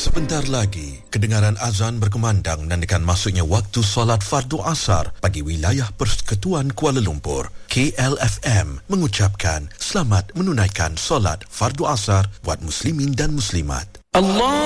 Sebentar lagi, kedengaran azan berkumandang menandakan masuknya waktu solat fardu asar bagi wilayah Persekutuan Kuala Lumpur. KLFM mengucapkan selamat menunaikan solat fardu asar buat muslimin dan muslimat. Allah